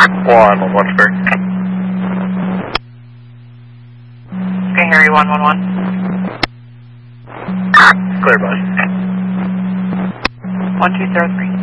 111 clear. Okay, Harry 111. Clear, bud. 1203.